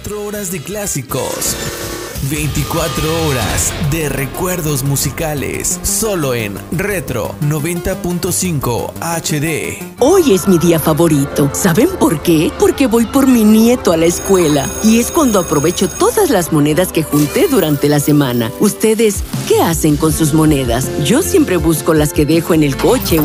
4 horas de clásicos, 24 horas de recuerdos musicales, solo en Retro 90.5 HD. Hoy es mi día favorito. ¿Saben por qué? Porque voy por mi nieto a la escuela. Y es cuando aprovecho todas las monedas que junté durante la semana. ¿Ustedes qué hacen con sus monedas? Yo siempre busco las que dejo en el coche